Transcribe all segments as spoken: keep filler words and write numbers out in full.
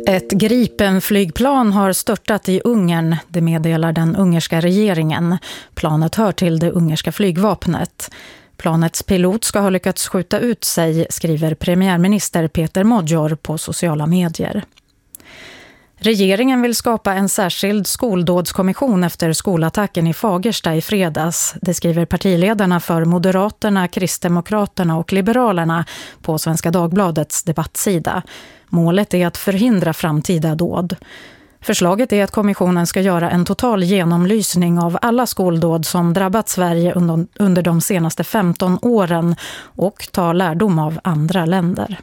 Ett Gripen-flygplan har störtat i Ungern, det meddelar den ungerska regeringen. Planet hör till det ungerska flygvapnet. Planets pilot ska ha lyckats skjuta ut sig, skriver premiärminister Peter Magyar på sociala medier. Regeringen vill skapa en särskild skoldådskommission efter skolattacken i Fagersta i fredags. Det skriver partiledarna för Moderaterna, Kristdemokraterna och Liberalerna på Svenska Dagbladets debattsida. Målet är att förhindra framtida dåd. Förslaget är att kommissionen ska göra en total genomlysning av alla skoldåd som drabbat Sverige under de senaste femton åren och ta lärdom av andra länder.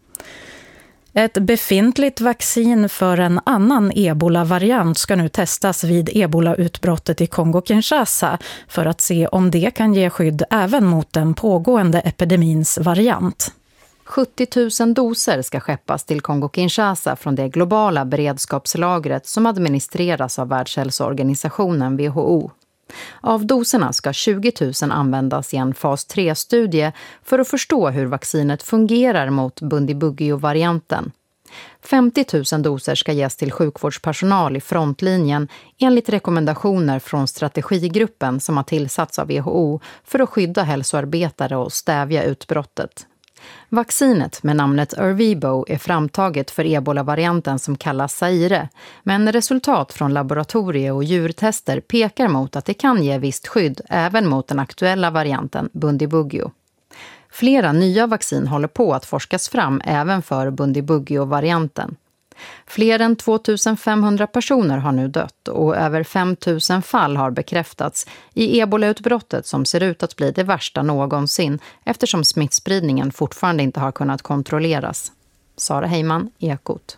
Ett befintligt vaccin för en annan ebola-variant ska nu testas vid ebola-utbrottet i Kongo-Kinshasa för att se om det kan ge skydd även mot den pågående epidemins variant. sjuttio tusen doser ska skeppas till Kongo-Kinshasa från det globala beredskapslagret som administreras av Världshälsoorganisationen W H O. Av doserna ska tjugo tusen användas i en fas tre-studie för att förstå hur vaccinet fungerar mot Bundibugyo-varianten. femtio tusen doser ska ges till sjukvårdspersonal i frontlinjen enligt rekommendationer från strategigruppen som har tillsatts av W H O för att skydda hälsoarbetare och stävja utbrottet. Vaccinet med namnet Ervebo är framtaget för ebola-varianten som kallas Zaire, men resultat från laboratorie- och djurtester pekar mot att det kan ge visst skydd även mot den aktuella varianten Bundibugyo. Flera nya vaccin håller på att forskas fram även för Bundibugyo-varianten. Fler än två tusen femhundra personer har nu dött och över fem tusen fall har bekräftats i ebola-utbrottet som ser ut att bli det värsta någonsin eftersom smittspridningen fortfarande inte har kunnat kontrolleras. Sara Heiman, Ekot.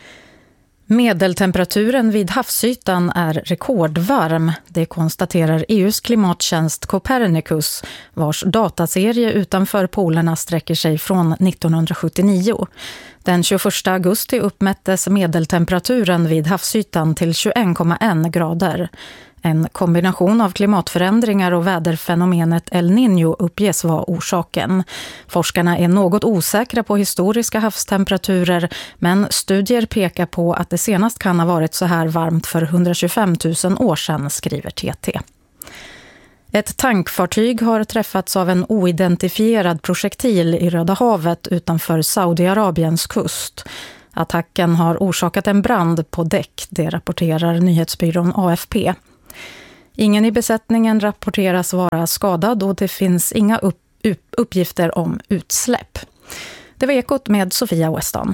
Medeltemperaturen vid havsytan är rekordvarm. Det konstaterar E U:s klimattjänst Copernicus, vars dataserie utanför polerna sträcker sig från nittonhundrasjuttionio. Den tjugoförsta augusti uppmättes medeltemperaturen vid havsytan till tjugoen komma en grader. En kombination av klimatförändringar och väderfenomenet El Niño uppges vara orsaken. Forskarna är något osäkra på historiska havstemperaturer, men studier pekar på att det senast kan ha varit så här varmt för hundratjugofem tusen år sedan, skriver T T. Ett tankfartyg har träffats av en oidentifierad projektil i Röda havet utanför Saudiarabiens kust. Attacken har orsakat en brand på däck, det rapporterar nyhetsbyrån A F P. Ingen i besättningen rapporteras vara skadad och det finns inga upp, upp, uppgifter om utsläpp. Det var Ekot med Sofia Weston.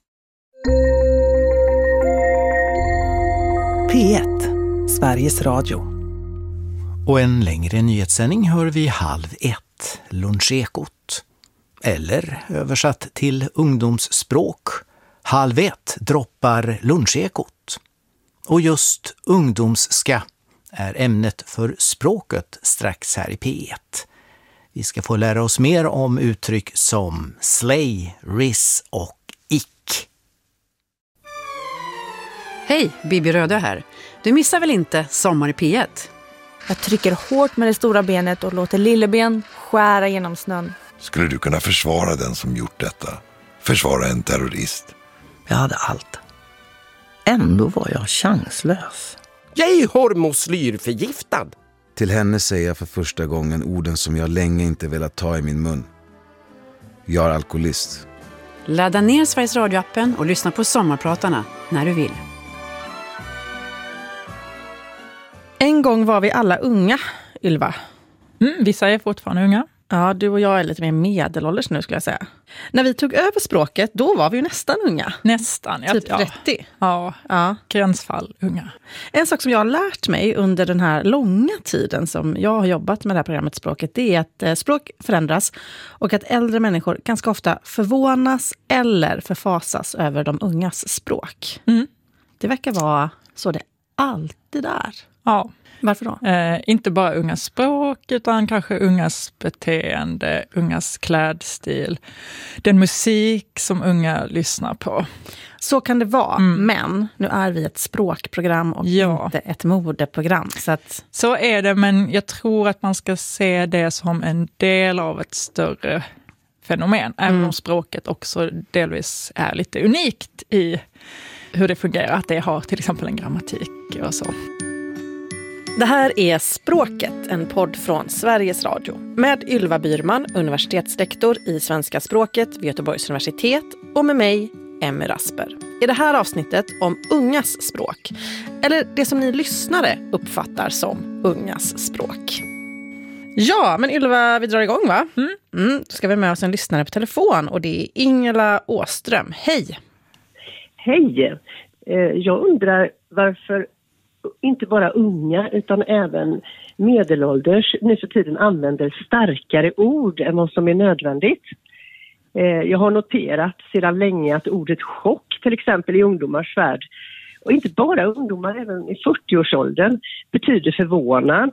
P ett, Sveriges Radio. Och en längre nyhetssändning hör vi halv ett, Lunchekot. Eller översatt till ungdomsspråk, halv ett droppar Lunchekot. Och just ungdomska är ämnet för språket strax här i P ett. Vi ska få lära oss mer om uttryck som slay, riss och ick. Hej, Bibi Rödö här. Du missar väl inte Sommar i P ett? Jag trycker hårt med det stora benet och låter lilleben skära genom snön. Skulle du kunna försvara den som gjort detta? Försvara en terrorist? Jag hade allt. Ändå var jag chanslös. Jag är hormoslyrförgiftad. Till henne säger jag för första gången orden som jag länge inte velat ta i min mun. Jag är alkoholist. Ladda ner Sveriges radioappen och lyssna på Sommarpratarna när du vill. En gång var vi alla unga, Ylva. Mm, vissa är fortfarande unga. Ja, du och jag är lite mer medelålders nu skulle jag säga. När vi tog över språket, då var vi ju nästan unga. Nästan, ja. Typ trettio. Ja, ja. Gränsfall unga. En sak som jag har lärt mig under den här långa tiden som jag har jobbat med det här programmet Språket, det är att språk förändras och att äldre människor ganska ofta förvånas eller förfasas över de ungas språk. Mm. Det verkar vara så det alltid är. Ja. Varför då? Eh, inte bara ungas språk utan kanske ungas beteende, ungas klädstil, den musik som unga lyssnar på. Så kan det vara, mm. men nu är vi ett språkprogram och ja. inte ett modeprogram. Så, att... så är det, men jag tror att man ska se det som en del av ett större fenomen. Även mm. om språket också delvis är lite unikt i hur det fungerar, att det har till exempel en grammatik och så. Det här är Språket, en podd från Sveriges Radio med Ylva Byrman, universitetslektor i svenska språket vid Göteborgs universitet, och med mig, Emmy Rasper. I det här avsnittet om ungas språk, eller det som ni lyssnare uppfattar som ungas språk. Ja, men Ylva, vi drar igång va? Mm. Mm, då ska vi med oss en lyssnare på telefon, och det är Ingela Åström. Hej! Hej! Jag undrar varför inte bara unga utan även medelålders nu för tiden använder starkare ord än vad som är nödvändigt. Jag har noterat sedan länge att ordet chock till exempel i ungdomars värld, och inte bara ungdomar, även i fyrtioårsåldern, betyder förvånad.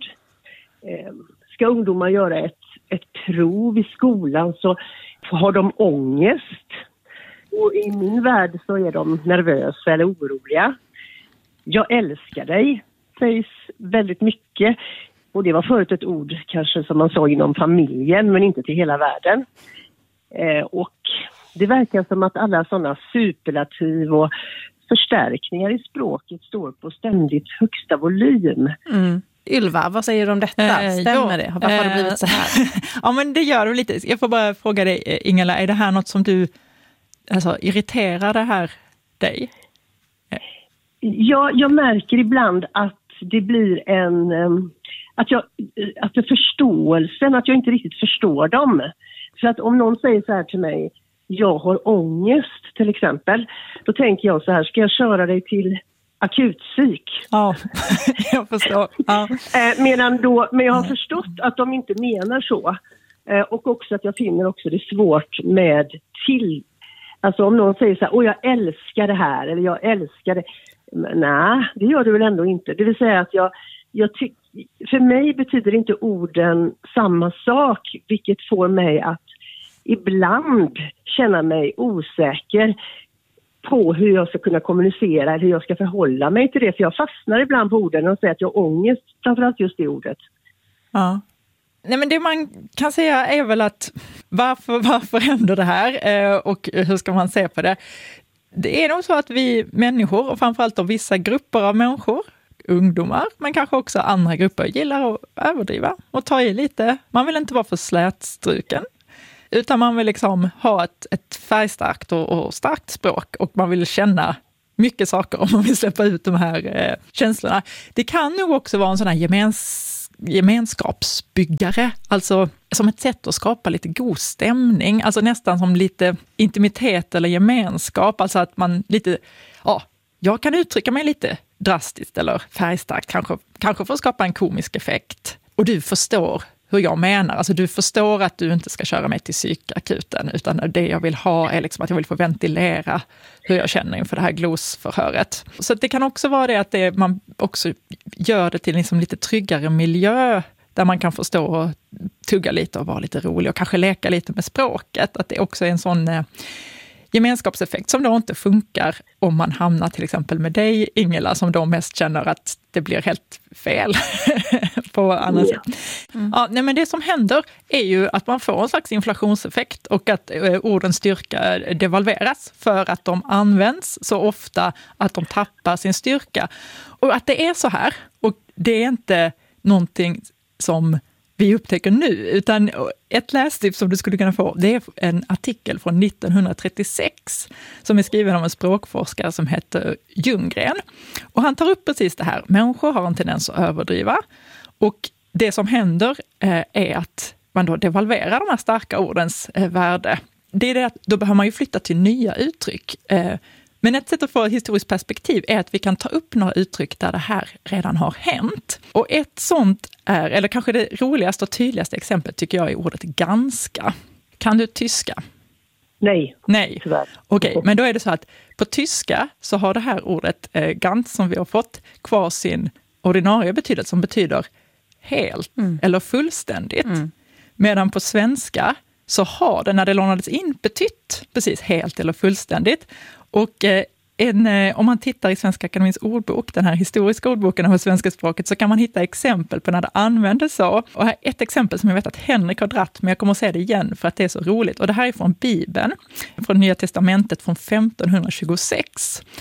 Ska ungdomar göra ett, ett prov i skolan så har de ångest. Och i min värld så är de nervösa eller oroliga. Jag älskar dig sägs väldigt mycket. Och det var förut ett ord kanske som man sa inom familjen, men inte till hela världen. Eh, och det verkar som att alla sådana superlativ och förstärkningar i språket står på ständigt högsta volym. Mm. Ylva, vad säger du om detta? Stämmer äh, det? Varför äh, har det blivit så här? Ja, men det gör det lite. Jag får bara fråga dig, Ingela, är det här något som du alltså, irriterar det här dig? Ja, jag märker ibland att det blir en... Att jag, att det förståelsen, att jag inte riktigt förstår dem. För att om någon säger så här till mig, jag har ångest till exempel, då tänker jag så här, ska jag köra dig till akutpsyk? Ja, jag förstår. Ja. Medan då, men jag har förstått att de inte menar så. Och också att jag finner också det svårt med till... Alltså om någon säger så här, åh jag älskar det här, eller jag älskar det. Nej, det gör du väl ändå inte. Det vill säga att jag, jag ty- för mig betyder inte orden samma sak, vilket får mig att ibland känna mig osäker på hur jag ska kunna kommunicera eller hur jag ska förhålla mig till det. För jag fastnar ibland på orden och säger att jag har ångest, framförallt just det ordet. Ja. Nej, men det man kan säga är väl att varför, varför händer det här och hur ska man se på det? Det är nog så att vi människor, och framförallt då vissa grupper av människor, ungdomar, men kanske också andra grupper, gillar att överdriva och ta i lite. Man vill inte vara för slätstruken, utan man vill liksom ha ett, ett färgstarkt och, och starkt språk, och man vill känna mycket saker om man vill släppa ut de här eh, känslorna. Det kan nog också vara en sån här gemens gemenskapsbyggare, alltså som ett sätt att skapa lite god stämning, alltså nästan som lite intimitet eller gemenskap, alltså att man lite, ja, jag kan uttrycka mig lite drastiskt eller färgstarkt, kanske, kanske för att skapa en komisk effekt, och du förstår hur jag menar, alltså du förstår att du inte ska köra mig till psykakuten, utan det jag vill ha är liksom att jag vill få ventilera hur jag känner inför det här glosförhöret. Så det kan också vara det att det, man också gör det till liksom lite tryggare miljö där man kan få stå och tugga lite och vara lite rolig och kanske leka lite med språket. Att det också är en sån eh, gemenskapseffekt som då inte funkar om man hamnar till exempel med dig, Ingela, som då mest känner att det blir helt fel på andra sätt. Mm. Ja, nej, men det som händer är ju att man får en slags inflationseffekt och att eh, ordens styrka devalveras för att de används så ofta att de tappar sin styrka. Och att det är så här, och det är inte någonting som vi upptäcker nu, utan ett lästips som du skulle kunna få, det är en artikel från nittonhundratrettiosex som är skriven av en språkforskare som heter Ljunggren. Och han tar upp precis det här. Människor har en tendens att överdriva, och det som händer eh, är att man då devalverar de här starka ordens eh, värde. Det är det att då behöver man ju flytta till nya uttryck. Eh, Men ett sätt att få ett historiskt perspektiv är att vi kan ta upp några uttryck där det här redan har hänt. Och ett sånt är, eller kanske det roligaste och tydligaste exemplet tycker jag är ordet ganska. Kan du tyska? Nej. Nej. Okej, okay, men då är det så att på tyska så har det här ordet eh, ganz som vi har fått kvar sin ordinarie betydelse som betyder helt mm. eller fullständigt. Mm. Medan på svenska så har det när det lånades in betytt precis helt eller fullständigt. Och eh, en, eh, om man tittar i Svenska Akademins ordbok, den här historiska ordboken av svenska språket, så kan man hitta exempel på när det användes så. Och här är ett exempel som jag vet att Henrik har dratt, men jag kommer att säga det igen för att det är så roligt. Och det här är från Bibeln, från Nya testamentet från femtonhundratjugosex.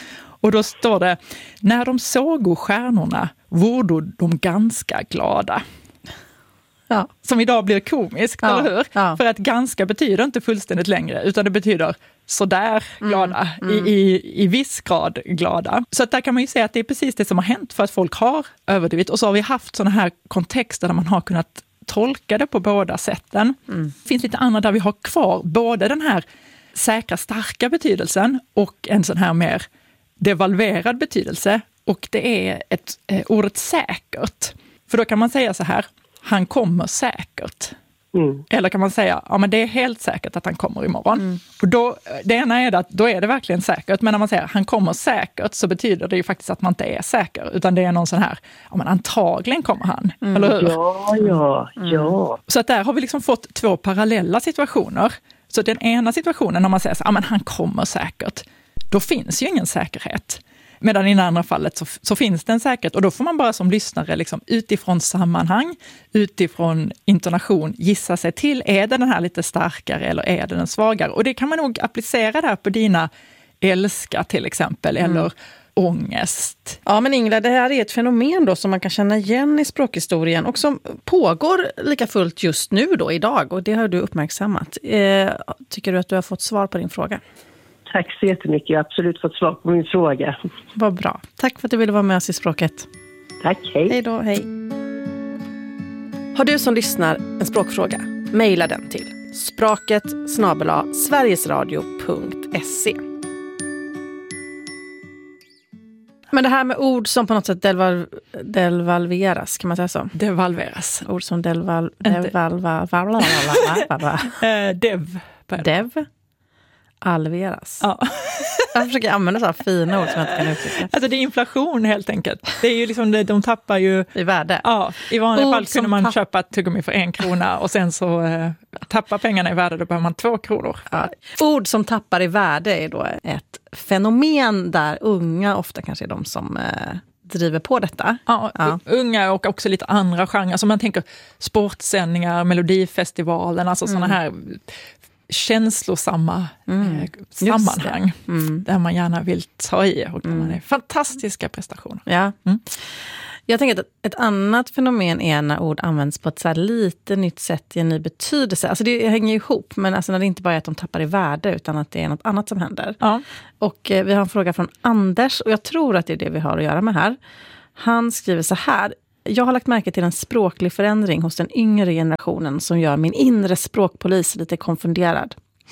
Och då står det, när de såg stjärnorna vore de ganska glada. Ja. Som idag blir komiskt, ja. Eller hur? Ja. För att ganska betyder inte fullständigt längre, utan det betyder sådär glada, mm. Mm. I, i, i viss grad glada. Så att där kan man ju säga att det är precis det som har hänt för att folk har överdrivit. Och så har vi haft sådana här kontexter där man har kunnat tolka det på båda sätten. Mm. Det finns lite annat där vi har kvar både den här säkra, starka betydelsen och en sån här mer devalverad betydelse. Och det är ett eh, ordet säkert. För då kan man säga så här, han kommer säkert. Mm. Eller kan man säga, ja men det är helt säkert att han kommer imorgon. Mm. Och då, det ena är att då är det verkligen säkert. Men när man säger han kommer säkert så betyder det ju faktiskt att man inte är säker. Utan det är någon sån här, ja men antagligen kommer han. Mm. Eller hur? Ja, ja, ja. Mm. Så att där har vi liksom fått två parallella situationer. Så den ena situationen när man säger så, ja men han kommer säkert. Då finns ju ingen säkerhet. Medan i det andra fallet så, så finns det en säkerhet. Och då får man bara som lyssnare liksom, utifrån sammanhang, utifrån intonation gissa sig till. Är det den här lite starkare eller är det den svagare? Och det kan man nog applicera där på dina älska till exempel. Mm. Eller ångest. Ja men Ingela, det här är ett fenomen då som man kan känna igen i språkhistorien. Och som pågår lika fullt just nu då idag. Och det har du uppmärksammat. Eh, tycker du att du har fått svar på din fråga? Tack så jättemycket. Jag har absolut fått svar på min fråga. Vad bra. Tack för att du ville vara med oss i Språket. Tack, hej. Hej då, hej. Har du som lyssnar en språkfråga? Maila den till språket snabel-a sverigesradio punkt se. Men det här med ord som på något sätt deval, devalveras, kan man säga så? Devalveras. Ord som deval... Devalva... Dev. Dev. Alveras. Ja. Jag försöker använda så här fina ord som jag inte kan uttrycka. Alltså det är inflation helt enkelt. Det är ju liksom, det, de tappar ju... I värde. Ja, i vanliga ord fall kunde man tapp... köpa ett tuggummi för en krona och sen så eh, tappar pengarna i värde, då behöver man två kronor. Ja. Ord som tappar i värde är då ett fenomen där unga ofta kanske är de som... Eh, driver på detta. Ja, ja, unga och också lite andra genrer. Alltså man tänker sportsändningar, Melodifestivalen, alltså mm. sådana här känslosamma mm. eh, sammanhang mm. där man gärna vill ta i och där mm. man är fantastiska prestationer. Ja. Mm. Jag tänker att ett annat fenomen är när ord används på ett så här lite nytt sätt i en ny betydelse. Alltså det hänger ju ihop, men alltså när det inte bara är att de tappar i värde utan att det är något annat som händer. Ja. Och eh, vi har en fråga från Anders och jag tror att det är det vi har att göra med här. Han skriver så här: jag har lagt märke till en språklig förändring hos den yngre generationen som gör min inre språkpolis lite konfunderad.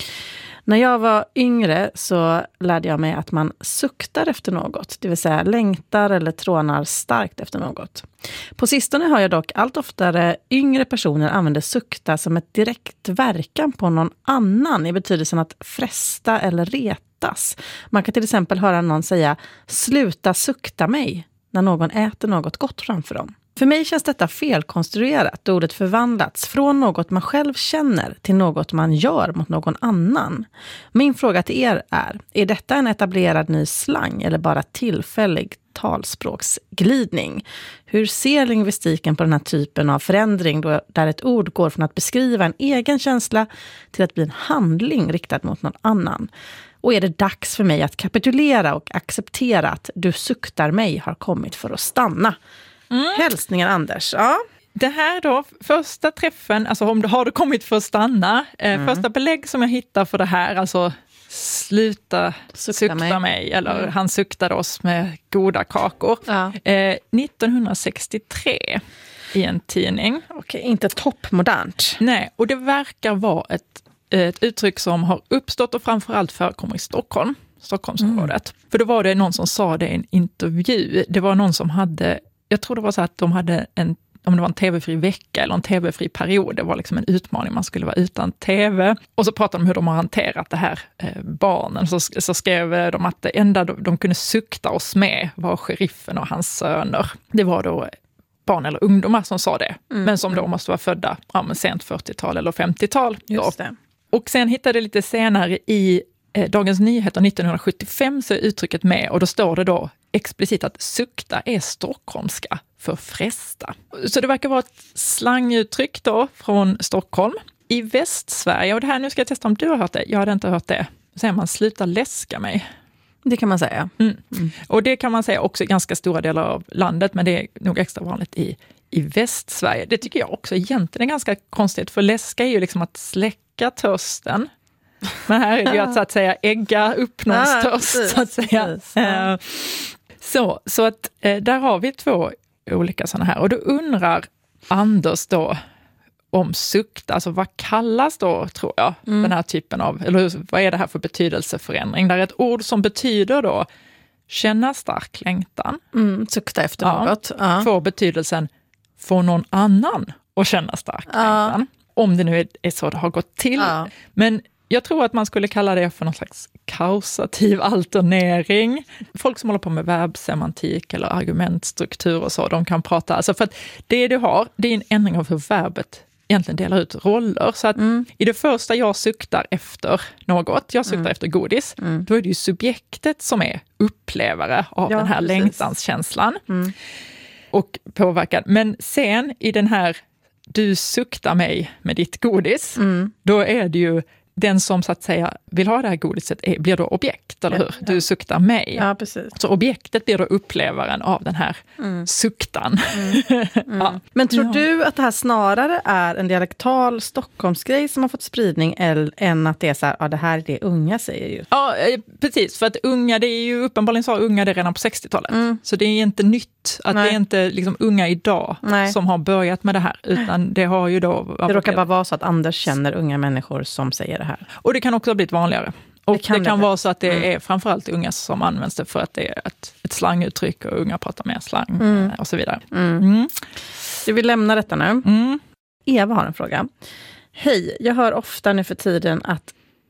När jag var yngre så lärde jag mig att man suktar efter något, det vill säga längtar eller trånar starkt efter något. På sistone har jag dock allt oftare yngre personer använder sukta som ett direkt verkan på någon annan i betydelsen att fresta eller retas. Man kan till exempel höra någon säga sluta sukta mig när någon äter något gott framför dem. För mig känns detta felkonstruerat. Ordet förvandlats från något man själv känner till något man gör mot någon annan. Min fråga till er är, är detta en etablerad ny slang eller bara tillfällig talspråksglidning? Hur ser lingvistiken på den här typen av förändring då, där ett ord går från att beskriva en egen känsla till att bli en handling riktad mot någon annan? Och är det dags för mig att kapitulera och acceptera att du suktar mig har kommit för att stanna? Mm. Hälsningar Anders. Ja. Det här då, första träffen, alltså om du har du kommit för att stanna, eh, mm. första belägg som jag hittar för det här, alltså sluta sukta, sukta mig. mig, eller mm. han suktade oss med goda kakor. Ja. Eh, nittonhundrasextiotre i en tidning. Okej, inte toppmodernt. Nej, och det verkar vara ett, ett uttryck som har uppstått och framförallt förekommer i Stockholm, Stockholmsområdet. Mm. För då var det någon som sa det i en intervju, det var någon som hade, jag tror det var så att de hade en, om det var en tv-fri vecka eller en tv-fri period, det var liksom en utmaning, man skulle vara utan tv. Och så pratade de om hur de har hanterat det här eh, barnen. Så, så skrev de att det enda de, de kunde sukta oss med var sheriffen och hans söner. Det var då barn eller ungdomar som sa det, mm. men som då måste vara födda ja, men sent fyrtiotal eller femtiotal. Just det. Och sen hittade jag lite senare i eh, Dagens Nyheter nittonhundrasjuttiofem så är uttrycket med, och då står det då explicit att sukta är stockholmska för fresta. Så det verkar vara ett slanguttryck då från Stockholm. I Västsverige, och det här nu ska jag testa om du har hört det, jag hade inte hört det, så säger man sluta läska mig. Det kan man säga. Mm. Mm. Och det kan man säga också i ganska stora delar av landet, men det är nog extra vanligt i, i Västsverige. Det tycker jag också egentligen är ganska konstigt, för läska är ju liksom att släcka törsten. Men här är det ju att, så att säga ägga upp någons Ja, törst, precis, så att säga. precis, ja. Eh, så, så att eh, där har vi två olika sådana här. Och då undrar Anders då om sukt, alltså vad kallas då, tror jag, mm. den här typen av, eller vad är det här för betydelseförändring? Där är ett ord som betyder då känna stark längtan. Mm, sukta efter ja, något. Ja. Får betydelsen få någon annan att känna stark ja. längtan. Om det nu är, är så det har gått till. Ja. Men jag tror att man skulle kalla det för någon slags kausativ alternering. Folk som håller på med verbsemantik eller argumentstruktur och så, de kan prata. Alltså för att det du har, det är en ändring av hur verbet egentligen delar ut roller. Så att mm. i det första jag suktar efter något, jag suktar mm. efter godis, mm. då är det ju subjektet som är upplevare av ja, den här precis. längtanskänslan. Mm. Och påverkad. Men sen i den här du suktar mig med ditt godis, mm. då är det ju den som så att säga vill ha det här godiset är, blir då objekt, eller hur? Du suktar mig. Ja, precis. Så objektet blir då upplevaren av den här mm. suktan. Mm. Mm. ja. Men tror ja. du att det här snarare är en dialektal Stockholmsgrej som har fått spridning än att det är så här, ja det här är det unga säger ju? Ja, precis. För att unga, det är ju uppenbarligen så unga det redan på sextiotalet. Mm. Så det är inte nytt att Nej. det är inte liksom unga idag Nej. som har börjat med det här, utan det har ju då... Det råkar bara vara så att Anders känner unga människor som säger det här. Och det kan också ha blivit vanligare. Och det kan, det kan det. vara så att det mm. är framförallt unga som används det för att det är ett, ett slanguttryck och unga pratar mer slang mm. och så vidare. Mm. Mm. Du vill lämna detta nu. Mm. Eva har en fråga. Hej, jag hör ofta nu för tiden att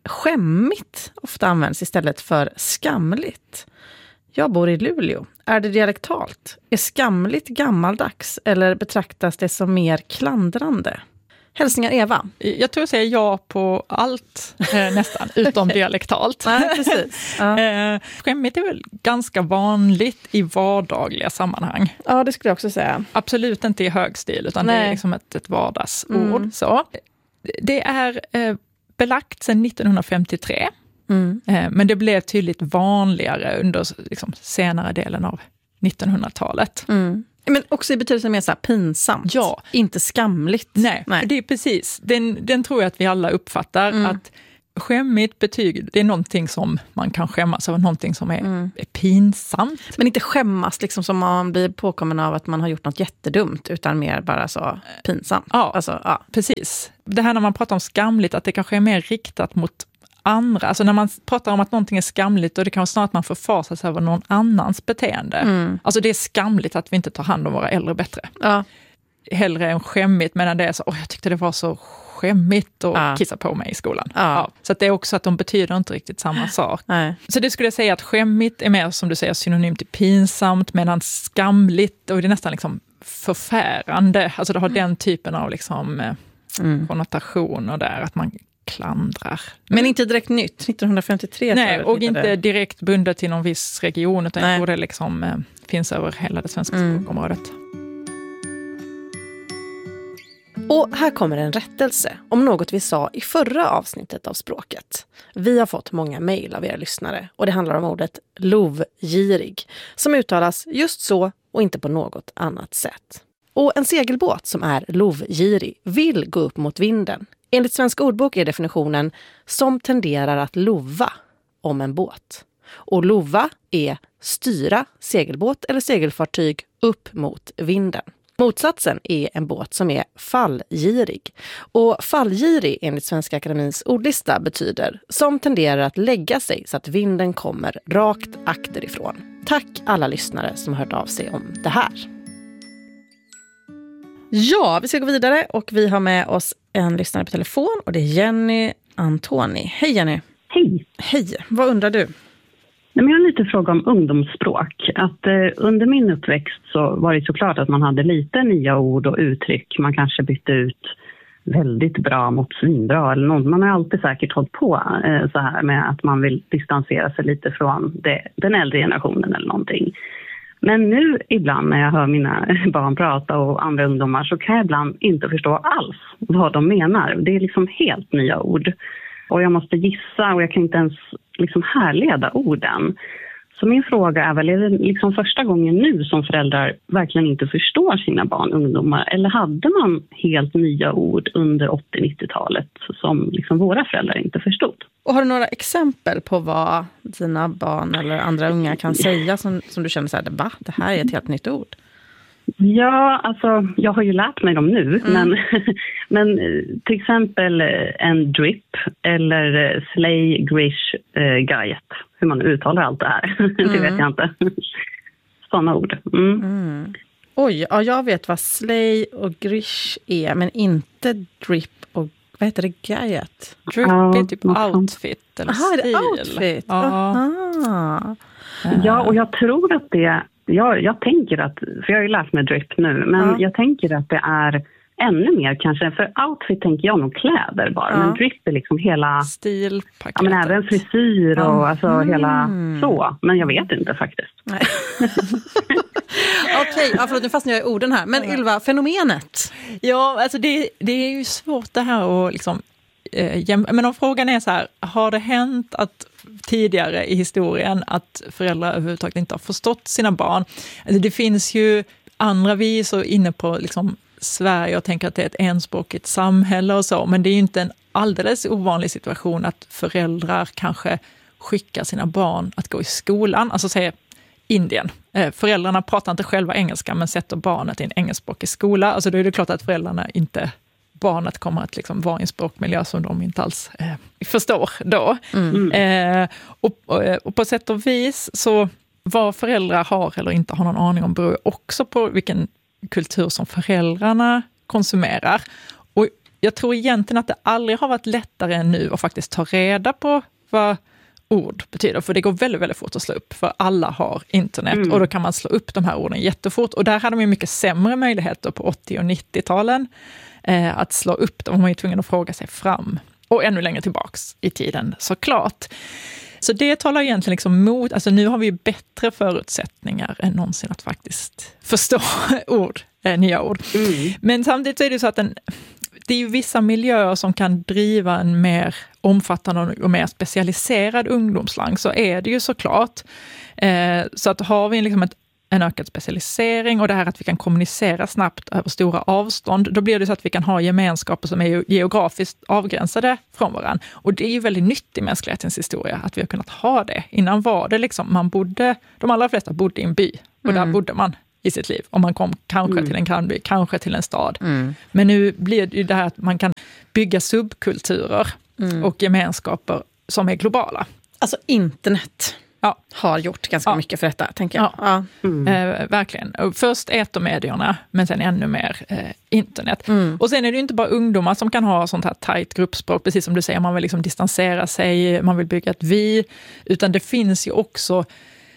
skämmigt ofta används istället för skamligt. Jag bor i Luleå. Är det dialektalt? Är skamligt gammaldags eller betraktas det som mer klandrande? Hälsningar Eva. Jag tror jag säger ja på allt eh, nästan, utom dialektalt. Nej, precis. Ja. eh, skämmigt är väl ganska vanligt i vardagliga sammanhang. Ja, det skulle jag också säga. Absolut inte i hög stil, utan Nej. det är liksom ett, ett vardagsord. Mm. Så. Det är eh, belagt sedan nittonhundrafemtiotre. Mm. Eh, men det blev tydligt vanligare under liksom, senare delen av nittonhundratalet. Mm. Men också i betydelsen mer så här pinsamt. Ja. Inte skamligt. Nej, Nej. det är precis. Den, den tror jag att vi alla uppfattar. Mm. Att skämmigt betyg, det är någonting som man kan skämmas av. Någonting som är, mm. är pinsamt. Men inte skämmas liksom som man blir påkommen av att man har gjort något jättedumt. Utan mer bara så pinsamt. Ja, alltså, ja. precis. Det här när man pratar om skamligt, att det kanske är mer riktat mot andra. Alltså när man pratar om att någonting är skamligt, och det kan vara snarare att man förfasar sig över någon annans beteende. Mm. Alltså det är skamligt att vi inte tar hand om våra äldre bättre. Ja. Hellre än skämmigt, medan det är så, åh, jag tyckte det var så skämmigt att ja. kissa på mig i skolan. Ja. Ja. Så att det är också att de betyder inte riktigt samma sak. Nej. Så det skulle jag säga att skämmigt är mer, som du säger, synonymt till pinsamt, medan skamligt, och det är nästan liksom förfärande. Alltså det har mm. den typen av liksom mm. konnotationer där, att man klandrar. Men inte direkt nytt, nittonhundrafemtiotre. Nej, och inte det. direkt bundet till någon viss region, utan Nej. jag tror det liksom, eh, finns över hela det svenska mm. språkområdet. Och här kommer en rättelse om något vi sa i förra avsnittet av Språket. Vi har fått många mejl av era lyssnare, och det handlar om ordet lovgirig, som uttalas just så och inte på något annat sätt. Och en segelbåt som är lovgirig vill gå upp mot vinden. Enligt Svensk ordbok är definitionen som tenderar att lova om en båt. Och lova är styra segelbåt eller segelfartyg upp mot vinden. Motsatsen är en båt som är fallgirig. Och fallgirig enligt Svenska Akademins ordlista betyder som tenderar att lägga sig så att vinden kommer rakt akterifrån. Tack alla lyssnare som har hört av sig om det här. Ja, vi ska gå vidare och vi har med oss en lyssnare på telefon, och det är Jenny Antoni. Hej Jenny! Hej! Hej! Vad undrar du? Jag har en liten fråga om ungdomsspråk. Att, eh, under min uppväxt så var det såklart att man hade lite nya ord och uttryck. Man kanske bytte ut väldigt bra mot svinbra eller något. Man har alltid säkert hållit på eh, så här med att man vill distansera sig lite från det, den äldre generationen eller någonting. Men nu ibland när jag hör mina barn prata och andra ungdomar, så kan jag ibland inte förstå alls vad de menar. Det är liksom helt nya ord. Och jag måste gissa, och jag kan inte ens liksom härleda orden. Så min fråga är väl, är det liksom första gången nu som föräldrar verkligen inte förstår sina barn och ungdomar? Eller hade man helt nya ord under åttio-nittiotalet som liksom våra föräldrar inte förstod? Och har du några exempel på vad dina barn eller andra unga kan säga som, som du känner så här, va? Det här är ett helt nytt ord. Ja, alltså jag har ju lärt mig dem nu, mm. men, men till exempel en drip eller slay, grish, uh, gayet. Hur man uttalar allt det här, mm. det vet jag inte. Sådana ord. Mm. Mm. Oj, ja, jag vet vad slay och grish är, men inte drip och, vad heter det, gayet? Drip ja, är typ outfit eller Aha, stil. Aha, outfit. Ja. Aha. Ja, och jag tror att det... Jag, jag tänker att, för jag har ju lärt mig drip nu, men ja. jag tänker att det är ännu mer kanske, för outfit tänker jag nog kläder bara, ja. men drip är liksom hela... Stilpaketet. Ja, men även frisyr och ja. alltså mm. hela så, men jag vet inte faktiskt. Nej. Okej, okay, ja, förlåt, nu fastnar jag i orden här. Men Ylva, fenomenet? Ja, alltså det, det är ju svårt det här att liksom... Men om frågan är så här, har det hänt att tidigare i historien att föräldrar överhuvudtaget inte har förstått sina barn? Alltså det finns ju andra, vi är så inne på liksom Sverige och tänker att det är ett enspråkigt samhälle och så, men det är ju inte en alldeles ovanlig situation att föräldrar kanske skickar sina barn att gå i skolan. Alltså säger Indien. Föräldrarna pratar inte själva engelska men sätter barnet i en engelskspråkig skola. Alltså då är det klart att föräldrarna inte... barnet kommer att liksom vara i en språkmiljö som de inte alls eh, förstår då. Mm. Eh, och, och, och på sätt och vis så vad föräldrar har eller inte har någon aning om beror också på vilken kultur som föräldrarna konsumerar. Och jag tror egentligen att det aldrig har varit lättare än nu att faktiskt ta reda på vad ord betyder. För det går väldigt, väldigt fort att slå upp. För alla har internet mm. och då kan man slå upp de här orden jättefort. Och där hade man mycket sämre möjligheter på åttio- och nittio-talen eh, att slå upp dem. Man var ju tvungen att fråga sig fram. Och ännu längre tillbaks i tiden, såklart. Så det talar egentligen liksom mot, alltså nu har vi ju bättre förutsättningar än någonsin att faktiskt förstå ord, eh, nya ord. Mm. Men samtidigt så är det så att en, det är ju vissa miljöer som kan driva en mer omfattande och mer specialiserad ungdomslang, så är det ju såklart. Eh, så att har vi liksom ett, en ökad specialisering och det här att vi kan kommunicera snabbt över stora avstånd, då blir det så att vi kan ha gemenskaper som är geografiskt avgränsade från varandra. Och det är ju väldigt nytt i mänsklighetens historia att vi har kunnat ha det. Innan var det liksom, man bodde, de allra flesta bodde i en by och mm. där bodde man i sitt liv. Om man kom kanske mm. till en grannby, kanske till en stad. Mm. Men nu blir det ju det här att man kan bygga subkulturer mm. och gemenskaper som är globala. Alltså internet ja. har gjort ganska ja. mycket för detta, tänker jag. Ja. Ja. Mm. Eh, verkligen. Först etermedierna, men sen ännu mer eh, internet. Mm. Och sen är det ju inte bara ungdomar som kan ha sånt här tajt gruppspråk, precis som du säger, man vill liksom distansera sig, man vill bygga ett vi, utan det finns ju också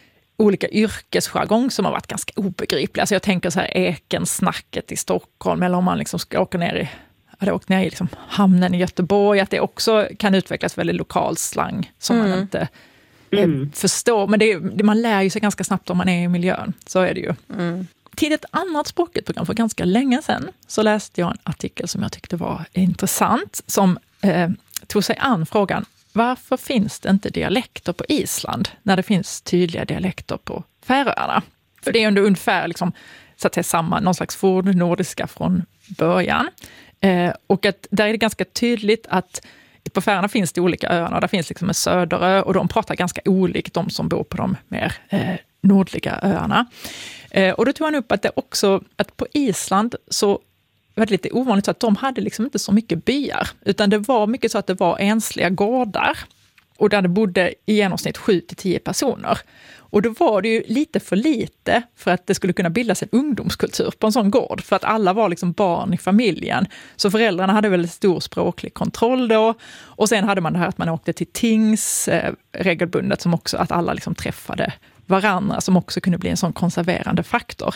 olika yrkesjargong som har varit ganska obegripliga. Alltså jag tänker så här Ekensnacket i Stockholm, eller om man liksom ska åka ner i, hade åkt ner i liksom hamnen i Göteborg, att det också kan utvecklas väldigt lokal slang som mm. man inte mm. förstår. Men det, det, man lär ju sig ganska snabbt om man är i miljön. Så är det ju. Mm. Till ett annat språkligt program för ganska länge sedan så läste jag en artikel som jag tyckte var intressant, som eh, tog sig an frågan: varför finns det inte dialekter på Island när det finns tydliga dialekter på Färöarna? För det är ändå ungefär liksom, så att säga, samma, någon slags fornnordiska från början. Eh, och att där är det ganska tydligt att på Färöarna finns det olika öarna. Där finns liksom en söderö och de pratar ganska olikt de som bor på de mer eh, nordliga öarna. Eh, och då tog han upp att det också, att på Island så det var lite ovanligt så att de hade liksom inte så mycket byar, utan det var mycket så att det var ensliga gårdar och där det bodde i genomsnitt sju till tio personer. Och då var det ju lite för lite för att det skulle kunna bildas en ungdomskultur på en sån gård, för att alla var liksom barn i familjen. Så föräldrarna hade väldigt stor språklig kontroll då, och sen hade man det här att man åkte till tings eh, regelbundet, som också att alla liksom träffade varandra, som också kunde bli en sån konserverande faktor.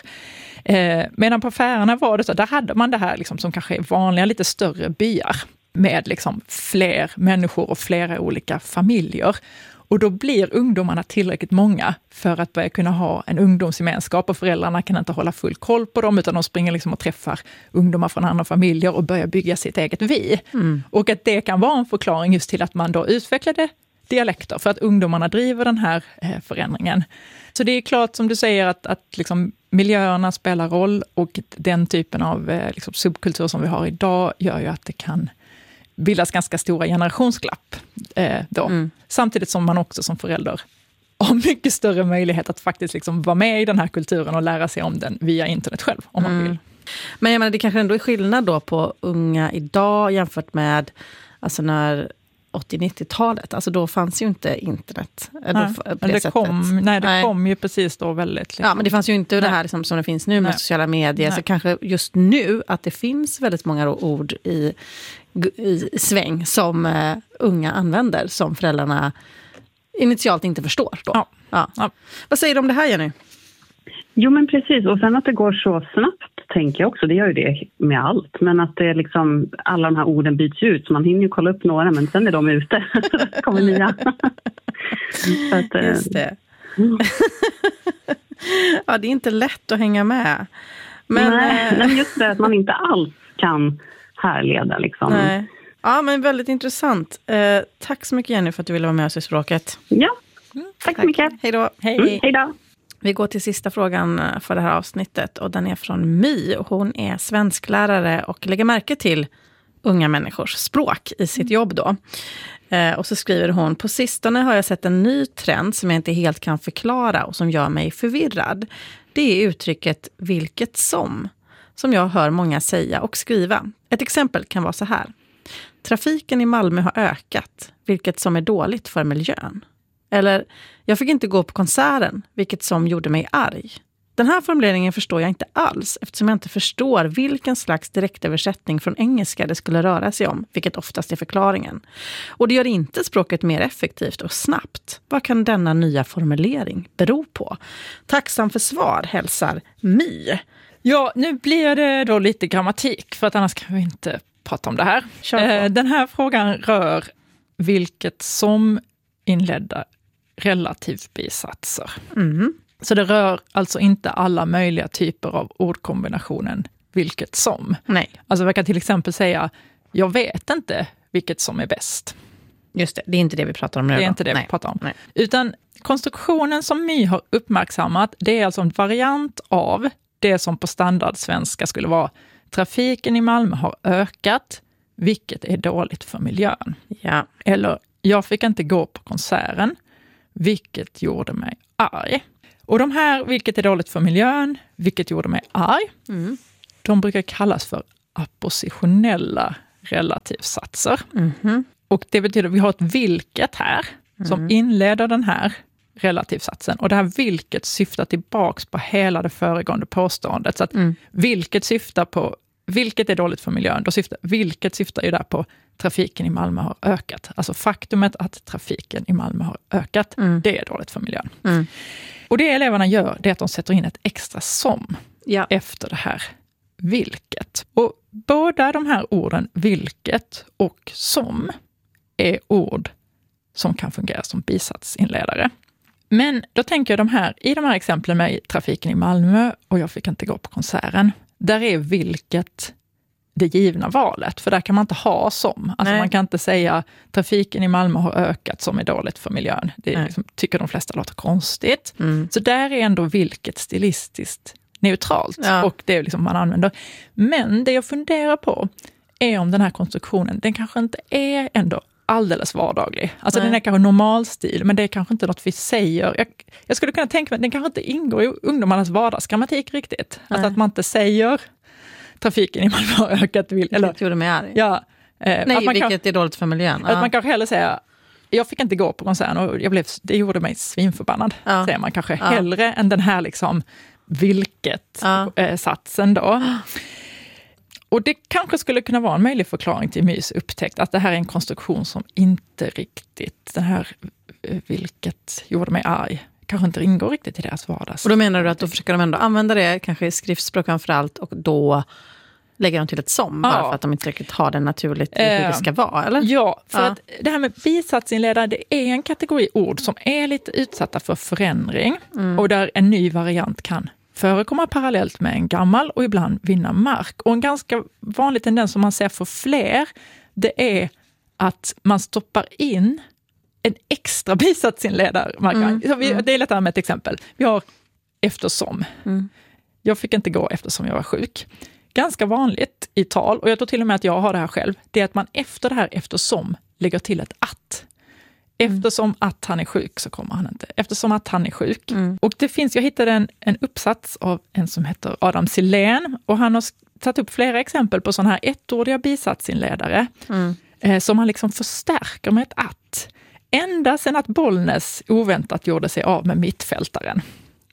Eh, medan på Färöarna var det så, där hade man det här liksom, som kanske är vanliga, lite större byar med liksom fler människor och flera olika familjer. Och då blir ungdomarna tillräckligt många för att börja kunna ha en ungdomsgemenskap, och föräldrarna kan inte hålla full koll på dem, utan de springer liksom och träffar ungdomar från andra familjer och börjar bygga sitt eget vi. Mm. Och att det kan vara en förklaring just till att man då utvecklade dialekter för att ungdomarna driver den här eh, förändringen. Så det är klart som du säger att, att liksom miljöerna spelar roll och den typen av eh, liksom subkultur som vi har idag gör ju att det kan bildas ganska stora generationsglapp eh, då. Mm. Samtidigt som man också som förälder har mycket större möjlighet att faktiskt liksom vara med i den här kulturen och lära sig om den via internet själv om man mm. vill. Men jag menar, det kanske ändå är skillnad då på unga idag jämfört med alltså när åttio-nittiotalet. Alltså då fanns ju inte internet. Nej, då, på det det, sättet. kom, nej, det nej. kom ju precis då väldigt... Liksom. Ja, men det fanns ju inte nej. det här liksom, som det finns nu med nej. sociala medier. Nej. Så kanske just nu att det finns väldigt många ord i, i sväng som uh, unga använder som föräldrarna initialt inte förstår. Då. Ja. Ja. Ja. Vad säger du om det här, Jenny? Jo, men precis. Och sen att det går så snabbt, tänker jag också. Det gör ju det med allt. Men att det liksom, alla de här orden byts ut. Så man hinner ju kolla upp några, men sen är de ute. Det kommer nya. Så att, just det. Ja, det är inte lätt att hänga med. Men, nej, men just det att man inte alls kan härleda. Liksom. Nej. Ja, men väldigt intressant. Eh, tack så mycket, Jenny, för att du ville vara med oss i Språket. Ja, mm, tack, tack så mycket. Hej då. Hej. Mm, hej då. Vi går till sista frågan för det här avsnittet och den är från My. Hon är svensklärare och lägger märke till unga människors språk i sitt jobb då. Eh, och så skriver hon: på sistone har jag sett en ny trend som jag inte helt kan förklara och som gör mig förvirrad. Det är uttrycket vilket som, som jag hör många säga och skriva. Ett exempel kan vara så här: trafiken i Malmö har ökat, vilket som är dåligt för miljön. Eller, jag fick inte gå på konserten, vilket som gjorde mig arg. Den här formuleringen förstår jag inte alls, eftersom jag inte förstår vilken slags direktöversättning från engelska det skulle röra sig om, vilket oftast är förklaringen. Och det gör inte språket mer effektivt och snabbt. Vad kan denna nya formulering bero på? Tacksam för svar, hälsar My. Ja, nu blir det då lite grammatik, för att annars kan vi inte prata om det här. Eh, den här frågan rör vilket som inledda relativbisatser. Mm. Så det rör alltså inte alla möjliga typer av ordkombinationen vilket som. Nej. Alltså man kan till exempel säga jag vet inte vilket som är bäst. Just det, det är inte det vi pratar om nu. Det är då. inte det Nej. vi pratar om. Nej. Utan konstruktionen som My har uppmärksammat, det är alltså en variant av det som på standardsvenska skulle vara trafiken i Malmö har ökat, vilket är dåligt för miljön. Ja. Eller jag fick inte gå på konserten, vilket gjorde mig arg. Och de här, vilket är dåligt för miljön, vilket gjorde mig arg, mm. de brukar kallas för appositionella relativsatser. Mm. Och det betyder att vi har ett vilket här mm. som inleder den här relativsatsen. Och det här vilket syftar tillbaks på hela det föregående påståendet. Så att mm. vilket syftar på, vilket är dåligt för miljön, då syftar, vilket syftar ju där på trafiken i Malmö har ökat. Alltså faktumet att trafiken i Malmö har ökat, mm. det är dåligt för miljön. Mm. Och det eleverna gör, det är att de sätter in ett extra som ja. efter det här vilket. Och båda de här orden, vilket och som, är ord som kan fungera som bisatsinledare. Men då tänker jag de här, i de här exemplen med trafiken i Malmö och jag fick inte gå på konserten, där är vilket det givna valet. För där kan man inte ha som. Alltså man kan inte säga trafiken i Malmö har ökat som är dåligt för miljön. Det liksom, tycker de flesta låter konstigt. Mm. Så där är ändå vilket stilistiskt neutralt. Ja. Och det är liksom man använder. Men det jag funderar på är om den här konstruktionen, den kanske inte är ändå alldeles vardaglig. Alltså Nej. den är kanske normalstil, men det är kanske inte något vi säger. Jag, jag skulle kunna tänka mig att den kanske inte ingår i ungdomarnas vardagsgrammatik riktigt. Alltså att man inte säger trafiken i Malmö har ökat. Vill, eller, det gjorde mig arg. Ja, eh, Nej, att man vilket kan, är dåligt för miljön. Att ja. man kanske hellre säger jag fick inte gå på konserten och jag blev, det gjorde mig svinförbannad. Ja. Säger man kanske ja. hellre än den här liksom vilket ja. eh, satsen då. Och det kanske skulle kunna vara en möjlig förklaring till Mys upptäckt att det här är en konstruktion som inte riktigt, den här vilket gjorde mig arg, kanske inte ingår riktigt i deras vardags. Och då menar du att då försöker de ändå använda det, kanske i skriftspråk framförallt, och då lägger de till ett som, ja. bara för att de inte riktigt har det naturligt i hur det ska vara, eller? Ja, för ja. att det här med bisatsinledare, det är en kategori ord som är lite utsatta för förändring mm. och där en ny variant kan förekomma parallellt med en gammal och ibland vinna mark. Och en ganska vanlig tendens som man ser för fler, det är att man stoppar in en extra bisatsinledarmarkering. Mm. Så vi, det är lättare med ett exempel. Vi har eftersom. Mm. Jag fick inte gå eftersom jag var sjuk. Ganska vanligt i tal, och jag tror till och med att jag har det här själv, det är att man efter det här eftersom lägger till ett att. Eftersom att han är sjuk så kommer han inte. Eftersom att han är sjuk. Mm. Och det finns, jag hittade en, en uppsats av en som heter Adam Silén, och han har tagit upp flera exempel på sådana här ettordiga bisatsinledare Mm. eh, som man liksom förstärker med ett att. Ända sedan att Bollnäs oväntat gjorde sig av med mittfältaren.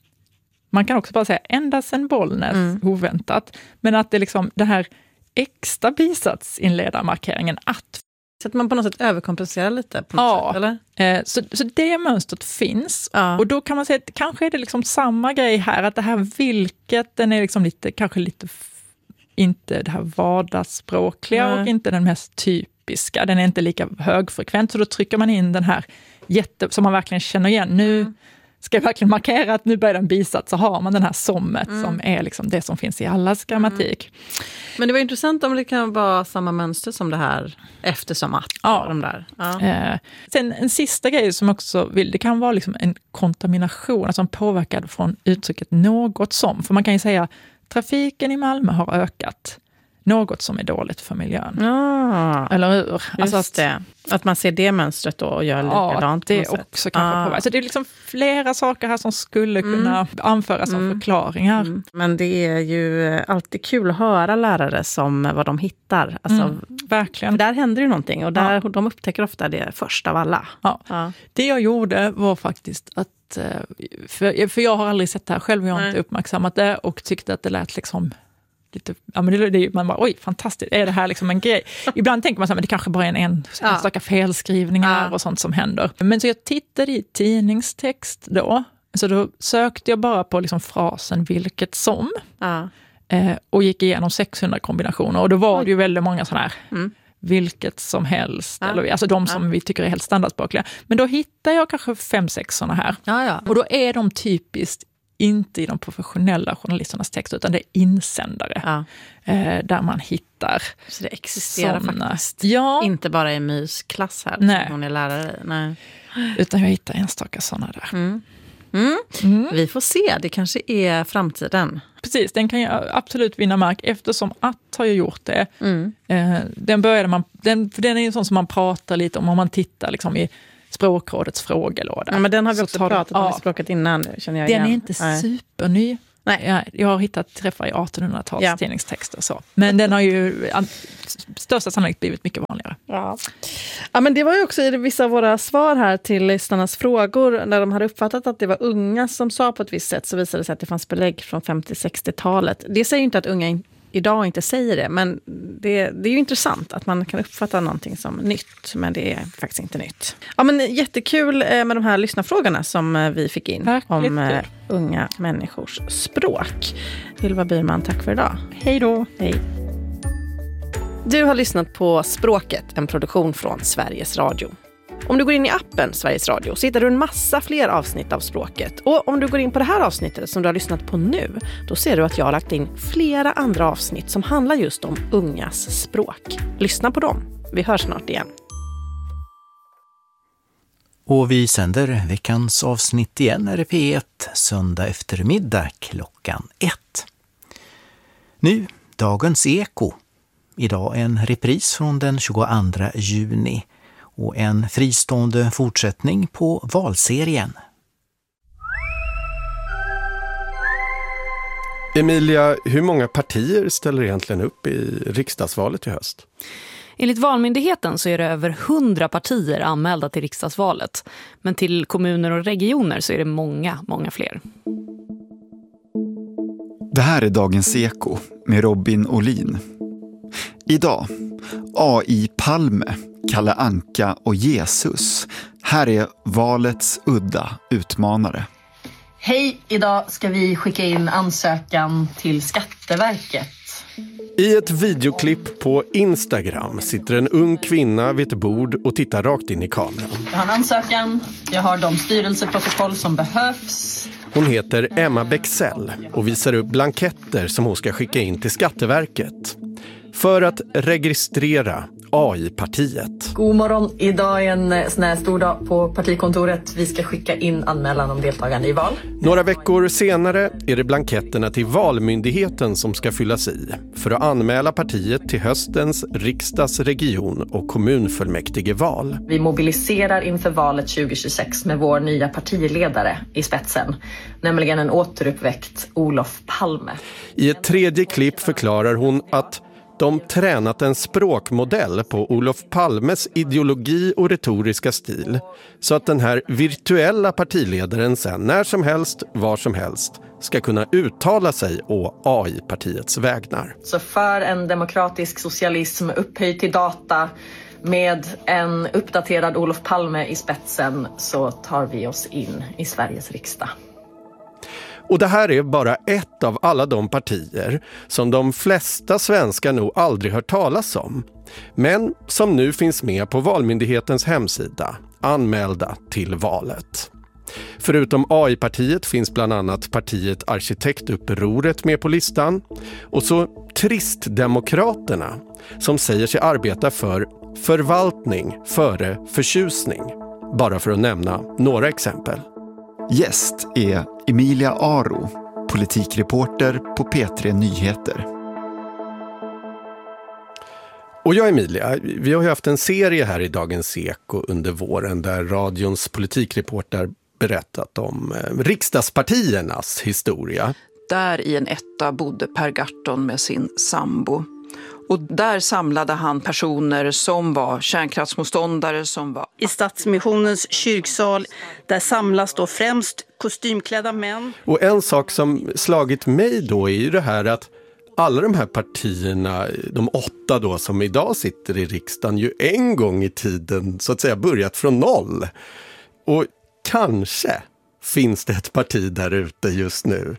Man kan också bara säga ända sedan Bollnäs Mm. oväntat, men att det liksom det här extra bisatsinledarmarkeringen att. Så att man på något sätt överkompenserar lite på något Ja, sätt, eller? Eh, så, så det mönstret finns. Ja. Och då kan man säga att kanske är det liksom samma grej här, att det här vilket, den är liksom lite, kanske lite f- inte det här vardagsspråkliga Nej. och inte den mest typiska. Den är inte lika högfrekvent, så då trycker man in den här jätte, som man verkligen känner igen. Nu Mm. ska jag verkligen markera att nu börjar den bisats, så har man den här sommet Mm. som är liksom det som finns i allas grammatik. Men det var intressant om det kan vara samma mönster som det här eftersom att. Ja. De där. Ja. Eh, sen en sista grej som också vill, det kan vara liksom en kontamination, alltså en påverkad från uttrycket något som. För man kan ju säga, trafiken i Malmö har ökat. Något som är dåligt för miljön. Ja, Eller hur? just Alltså att, det. Att man ser det mönstret då och gör ja, likadant. det på något också sätt. kanske Ah. påverkar. Så det är liksom flera saker här som skulle kunna Mm. anföras som Mm. förklaringar. Mm. Men det är ju alltid kul att höra lärare som vad de hittar. Alltså, Mm, verkligen. För där händer ju någonting och där, de upptäcker ofta det först av alla. Ja. Ja. Det jag gjorde var faktiskt att, för, för jag har aldrig sett det här själv, jag har Nej. inte uppmärksammat det och tyckte att det lät liksom lite, ja men det, det, man bara, oj fantastiskt, är det här liksom en grej? Ibland tänker man så här, men det kanske bara är en enstaka Ja. felskrivningar Ja. och sånt som händer. Men så jag tittade i tidningstext då, så då sökte jag bara på liksom frasen vilket som Ja. eh, och gick igenom sexhundra kombinationer och då var det ju väldigt många sådana här Mm. vilket som helst, Ja. eller alltså de som Ja. vi tycker är helt standardspråkliga. Men då hittar jag kanske fem, sex sådana här. Ja, ja. Och då är de typiskt inte i de professionella journalisternas text, utan det är insändare. Ja. Eh, där man hittar Så det existerar såna. faktiskt. Ja, Inte bara i Mys klass här, Nej. som hon är lärare i. Nej. utan jag hittar enstaka sådana där. Mm. Mm. Mm. Vi får se, det kanske är framtiden. Precis, den kan jag absolut vinna mark eftersom att har jag gjort det. Mm. Eh, den började man, den, för den är ju sån som man pratar lite om, om man tittar liksom i Språkrådets frågelåda. Ja, men den har vi Så också tar pratat den- om ja. i språket innan, känner jag Den igen. är inte Nej. superny. Nej. Jag, jag har hittat träffar i artonhundratals Ja. tidningstexter och så. Men den har ju an, största sannolikt blivit mycket vanligare. Ja. Ja, men det var ju också i vissa av våra svar här till lyssnarnas frågor, när de hade uppfattat att det var unga som sa på ett visst sätt, så visade det sig att det fanns belägg från femtio-sextiotalet. Det säger ju inte att unga in, idag inte säger det, men det, det är ju intressant att man kan uppfatta någonting som nytt, men det är faktiskt inte nytt. Ja, men jättekul eh, med de här lyssnarfrågorna som eh, vi fick in Verkligen om eh, kul. unga människors språk. Ylva Byrman, tack för idag. Hej då! Hej. Du har lyssnat på Språket, en produktion från Sveriges Radio. Om du går in i appen Sveriges Radio så hittar du en massa fler avsnitt av Språket. Och om du går in på det här avsnittet som du har lyssnat på nu, då ser du att jag har lagt in flera andra avsnitt som handlar just om ungas språk. Lyssna på dem. Vi hörs snart igen. Och vi sänder veckans avsnitt igen R P ett söndag eftermiddag klockan ett. Nu, dagens eko. Idag en repris från den tjugoandra juni och en fristående fortsättning på valserien. Emilia, hur många partier ställer egentligen upp i riksdagsvalet i höst? Enligt Valmyndigheten så är det över hundra partier anmälda till riksdagsvalet. Men till kommuner och regioner så är det många, många fler. Det här är Dagens Eko med Robin Olin. Idag, A I Palme, Kalle Anka och Jesus. Här är valets udda utmanare. Hej, idag ska vi skicka in ansökan till Skatteverket. I ett videoklipp på Instagram sitter en ung kvinna vid ett bord och tittar rakt in i kameran. Jag har en ansökan, jag har de styrelseprotokoll som behövs. Hon heter Emma Bexell och visar upp blanketter som hon ska skicka in till Skatteverket. För att registrera, A I-partiet. God morgon. Idag är en sån här stor dag på partikontoret. Vi ska skicka in anmälan om deltagande i val. Några veckor senare är det blanketterna till Valmyndigheten som ska fyllas i för att anmäla partiet till höstens riksdags-, region- och kommunfullmäktigeval. Vi mobiliserar inför valet tjugo tjugosex med vår nya partiledare i spetsen, nämligen en återuppväckt Olof Palme. I ett tredje klipp förklarar hon att de tränat en språkmodell på Olof Palmes ideologi och retoriska stil så att den här virtuella partiledaren sen när som helst, var som helst ska kunna uttala sig å A I-partiets vägnar. Så för en demokratisk socialism upphöjd till data med en uppdaterad Olof Palme i spetsen så tar vi oss in i Sveriges riksdag. Och det här är bara ett av alla de partier som de flesta svenskar nog aldrig hört talas om. Men som nu finns med på Valmyndighetens hemsida, anmälda till valet. Förutom A I-partiet finns bland annat partiet Arkitektupproret med på listan. Och så Tristdemokraterna som säger sig arbeta för förvaltning före förtjusning. Bara för att nämna några exempel. Gäst är Emilia Aro, politikreporter på P tre Nyheter. Och jag Emilia, vi har ju haft en serie här i Dagens Eko under våren där radions politikreporter berättat om riksdagspartiernas historia. Där i en etta bodde Per Gahrton med sin sambo. Och där samlade han personer som var kärnkraftsmotståndare som var... I Stadsmissionens kyrksal där samlas då främst kostymklädda män. Och en sak som slagit mig då är ju det här att alla de här partierna, de åtta då som idag sitter i riksdagen, ju en gång i tiden så att säga börjat från noll. Och kanske finns det ett parti där ute just nu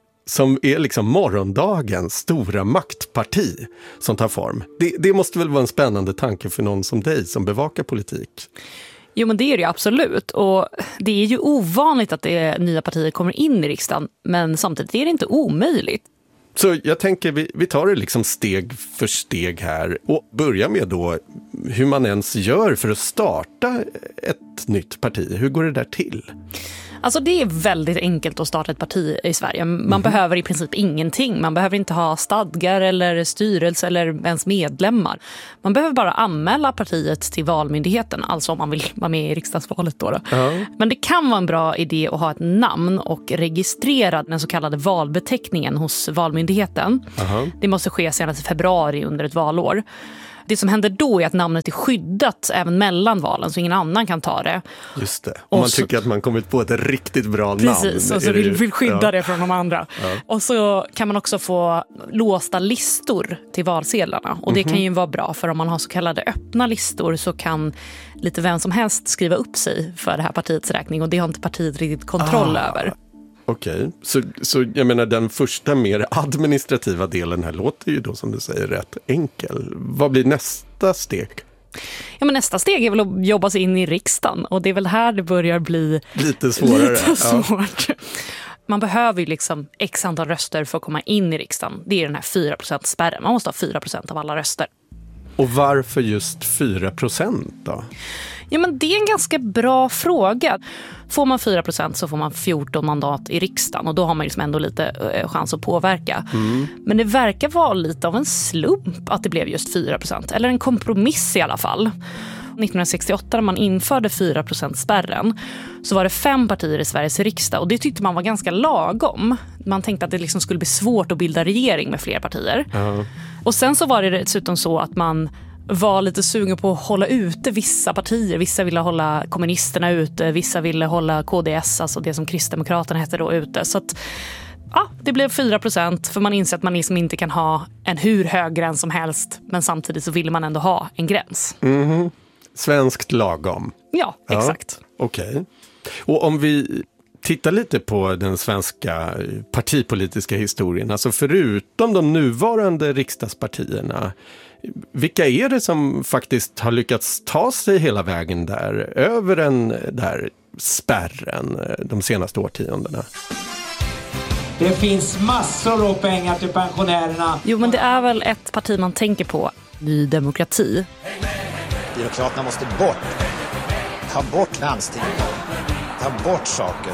som är liksom morgondagens stora maktparti som tar form. Det, det måste väl vara en spännande tanke för någon som dig som bevakar politik? Jo, men det är det ju absolut. Och det är ju ovanligt att det nya partier kommer in i riksdagen, men samtidigt är det inte omöjligt. Så jag tänker vi, vi tar det liksom steg för steg här och börjar med då hur man ens gör för att starta ett nytt parti. Hur går det där till? Alltså det är väldigt enkelt att starta ett parti i Sverige. Man mm. behöver i princip ingenting. Man behöver inte ha stadgar eller styrelse eller ens medlemmar. Man behöver bara anmäla partiet till Valmyndigheten, alltså om man vill vara med i riksdagsvalet då. då. Uh-huh. Men det kan vara en bra idé att ha ett namn och registrera den så kallade valbeteckningen hos Valmyndigheten. Uh-huh. Det måste ske senast i februari under ett valår. Det som händer då är att namnet är skyddat även mellan valen så ingen annan kan ta det. Just det. Om man så, tycker att man kommit på ett riktigt bra namn. Precis, och så vill, vill skydda ja. det från de andra. Ja. Och så kan man också få låsta listor till valsedlarna. Och det mm-hmm. kan ju vara bra för om man har så kallade öppna listor så kan lite vem som helst skriva upp sig för det här partiets räkning. Och det har inte partiet riktigt kontroll ah. över. Okej, okay. så, så jag menar den första mer administrativa delen här låter ju då som du säger rätt enkel. Vad blir nästa steg? Ja, men nästa steg är väl att jobba sig in i riksdagen och det är väl här det börjar bli lite svårare. Lite svårt. Ja. Man behöver ju liksom x antal röster för att komma in i riksdagen. Det är den här fyra procent-spärren. Man måste ha fyra procent av alla röster. Och varför just fyra procent då? Ja, men det är en ganska bra fråga. Får man fyra procent så får man fjorton mandat i riksdagen och då har man liksom ändå lite eh, chans att påverka. Mm. Men det verkar vara lite av en slump att det blev just fyra procent. Eller en kompromiss i alla fall. nittonhundrasextioåtta när man införde fyra procent-spärren så var det fem partier i Sveriges riksdag och det tyckte man var ganska lagom. Man tänkte att det liksom skulle bli svårt att bilda regering med fler partier. Uh-huh. Och sen så var det dessutom så att man var lite sugen på att hålla ute vissa partier. Vissa ville hålla kommunisterna ute, vissa ville hålla K D S, alltså det som Kristdemokraterna hette då, ute. Så att ja, det blev fyra procent för man inser att man liksom inte kan ha en hur hög gräns som helst men samtidigt så vill man ändå ha en gräns. Mm-hmm. Svenskt lagom. Ja, exakt. Ja, okej. Okay. Och om vi tittar lite på den svenska partipolitiska historien, alltså förutom de nuvarande riksdagspartierna, vilka är det som faktiskt har lyckats ta sig hela vägen där, över den där spärren de senaste årtiondena? Det finns massor av pengar till pensionärerna. Jo, men det är väl ett parti man tänker på Ny demokrati. Byråkraterna måste bort. Ta bort landsting. Ta bort saker.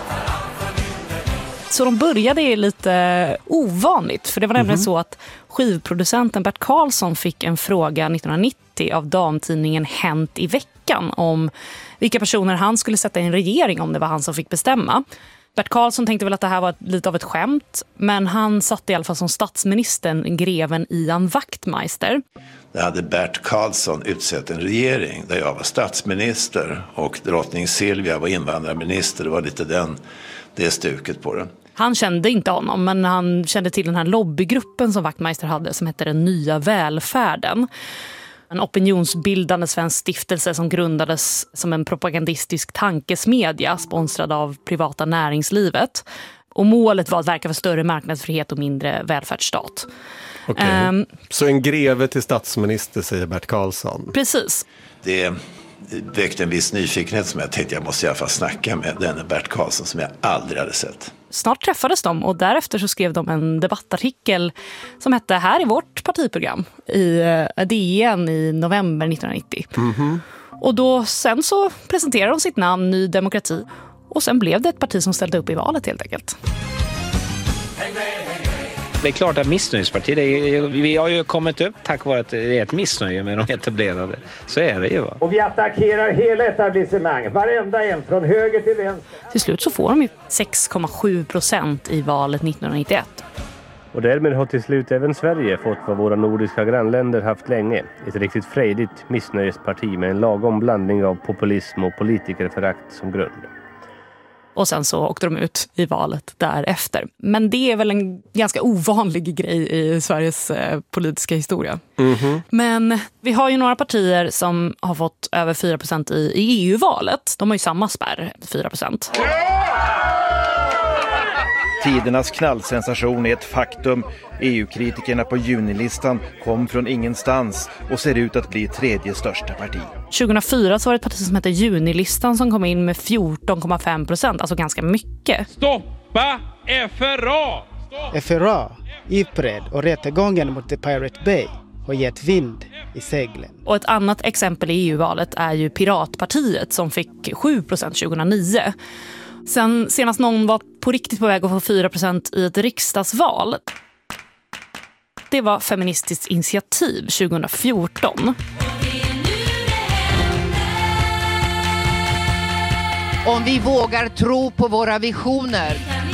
Så de började lite ovanligt, för det var nämligen mm-hmm. så att skivproducenten Bert Karlsson fick en fråga nittonhundranittio av damtidningen Hänt i veckan om vilka personer han skulle sätta i en regering om det var han som fick bestämma. Bert Karlsson tänkte väl att det här var lite av ett skämt, men han satt i alla fall som statsministern greven Ian Wachtmeister. Där hade Bert Karlsson utsett en regering där jag var statsminister och drottning Silvia var invandrarminister. Det var lite den, det stuket på den. Han kände inte honom, men han kände till den här lobbygruppen som Wachtmeister hade som hette Den nya välfärden. En opinionsbildande svensk stiftelse som grundades som en propagandistisk tankesmedja sponsrad av privata näringslivet. Och målet var att verka för större marknadsfrihet och mindre välfärdsstat. Okay. Um, Så en greve till statsminister, säger Bert Karlsson. Precis. Det väckte en viss nyfikenhet som jag tänkte jag måste i alla fall snacka med denne Bert Karlsson som jag aldrig hade sett. Snart träffades de och därefter så skrev de en debattartikel som hette Här är vårt partiprogram i D N i november nittonhundranittio. Mm-hmm. Och då sen så presenterade de sitt namn Ny demokrati och sen blev det ett parti som ställde upp i valet helt enkelt. Det är klart att missnöjespartiet, vi har ju kommit upp tack vare att det är ett missnöje med de etablerade. Så är det ju, va? Och vi attackerar hela etablissemanget, varenda en, från höger till vänster. Till slut så får de ju sex komma sju procent i valet nittonhundranittioett. Och därmed har till slut även Sverige fått vad våra nordiska grannländer haft länge. Ett riktigt frejdigt missnöjesparti med en lagom blandning av populism och politikerförakt som grund. Och sen så åkte de ut i valet därefter. Men det är väl en ganska ovanlig grej i Sveriges eh, politiska historia. Mm-hmm. Men vi har ju några partier som har fått över fyra procent i, i E U-valet. De har ju samma spärr, fyra procent. Tidernas knallsensation är ett faktum. E U-kritikerna på junilistan kom från ingenstans och ser ut att bli tredje största parti. tjugohundrafyra så var det ett parti som hette Junilistan som kom in med fjorton komma fem procent, alltså ganska mycket. Stoppa F R A! Stopp! F R A, Ipred och rättegången mot The Pirate Bay har gett vind i seglen. Och ett annat exempel i E U-valet är ju Piratpartiet som fick sju procent tjugohundranio. Sen senast någon var på riktigt på väg att få fyra procent i ett riksdagsval. Det var Feministiskt initiativ tjugohundrafjorton. Om vi vågar tro på våra visioner,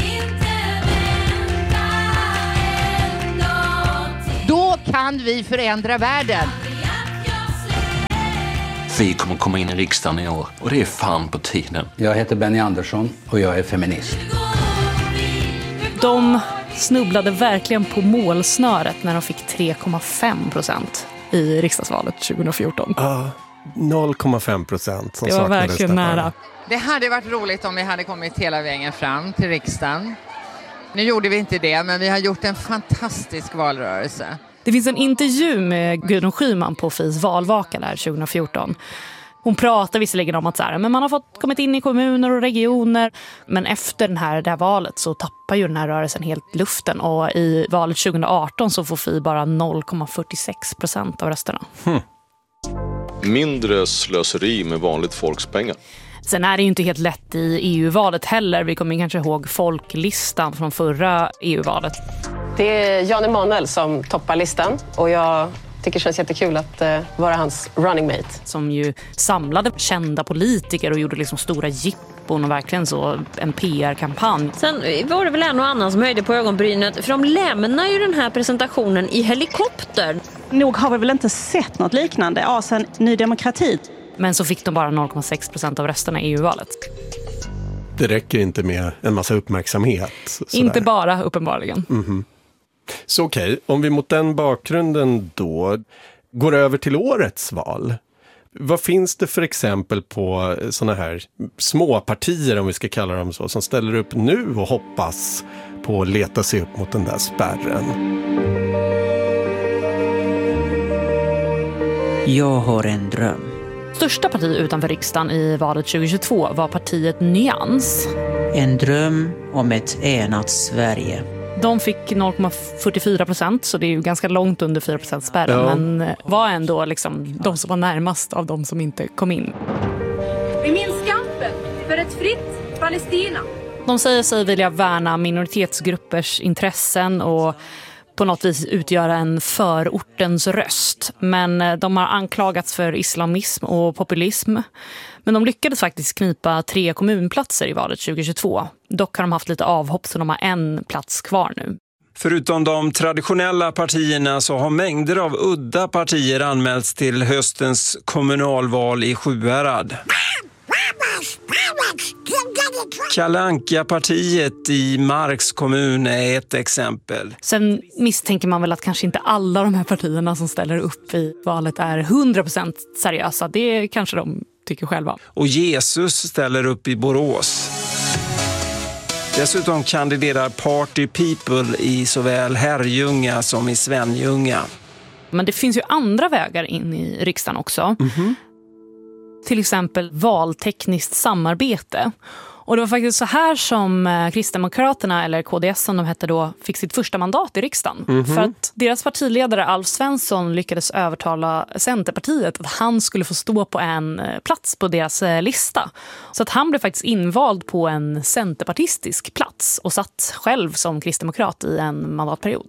då kan vi förändra världen. Vi kommer komma in i riksdagen i år och det är fan på tiden. Jag heter Benny Andersson och jag är feminist. De snubblade verkligen på målsnöret när de fick tre komma fem procent i riksdagsvalet tjugohundrafjorton. Ja, noll komma fem procent som det var saknades verkligen detta. nära. Det hade varit roligt om vi hade kommit hela vägen fram till riksdagen. Nu gjorde vi inte det, men vi har gjort en fantastisk valrörelse. Det finns en intervju med Gudrun Schyman på F I S valvaka där tjugohundrafjorton. Hon pratar visserligen om att så här, men man har fått kommit in i kommuner och regioner. Men efter den här, det här valet så tappar ju den här rörelsen helt luften. Och i valet tjugohundraarton så får F I bara noll komma fyrtiosex procent av rösterna. Hmm. Mindre slöseri med vanligt folks pengar. Sen är det ju inte helt lätt i E U-valet heller. Vi kommer kanske ihåg folklistan från förra E U-valet. Det är Jan Emanuel som toppar listan och jag tycker det känns jättekul att uh, vara hans running mate. Som ju samlade kända politiker och gjorde liksom stora jippon och verkligen så en P R-kampanj. Sen var det väl en och annan som höjde på ögonbrynet för de lämnar ju den här presentationen i helikopter. Nog har vi väl inte sett något liknande ja, sen Ny demokrati. Men så fick de bara noll komma sex procent av rösterna i E U-valet. Det räcker inte med en massa uppmärksamhet. Sådär. Inte bara, uppenbarligen. Mm-hmm. Så okej, okay, om vi mot den bakgrunden då går över till årets val. Vad finns det för exempel på såna här små partier, om vi ska kalla dem så, som ställer upp nu och hoppas på att leta sig upp mot den där spärren? Jag har en dröm. Största parti utanför riksdagen i valet tjugohundratjugotvå var partiet Nyans. En dröm om ett enat Sverige. De fick noll komma fyrtiofyra procent, så det är ju ganska långt under fyra procent spärren. Ja. Men var ändå liksom de som var närmast av de som inte kom in. Vi minns kampen för ett fritt Palestina. De säger sig vilja värna minoritetsgruppers intressen och på något vis utgöra en förortens röst. Men de har anklagats för islamism och populism. Men de lyckades faktiskt knipa tre kommunplatser i valet tjugohundratjugotvå. Dock har de haft lite avhopp så de har en plats kvar nu. Förutom de traditionella partierna så har mängder av udda partier anmälts till höstens kommunalval i Sjuhärad. Kalle Anka-partiet i Marks kommun är ett exempel. Sen misstänker man väl att kanske inte alla de här partierna som ställer upp i valet är hundra procent seriösa. Det kanske de tycker själva. Och Jesus ställer upp i Borås. Dessutom kandiderar Party People i såväl Herrljunga som i Svenljunga. Men det finns ju andra vägar in i riksdagen också. Mm-hmm. Till exempel valtekniskt samarbete. Och det var faktiskt så här som Kristdemokraterna, eller K D S som de hette då, fick sitt första mandat i riksdagen. Mm-hmm. För att deras partiledare Alf Svensson lyckades övertala Centerpartiet att han skulle få stå på en plats på deras lista. Så att han blev faktiskt invald på en centerpartistisk plats och satt själv som kristdemokrat i en mandatperiod.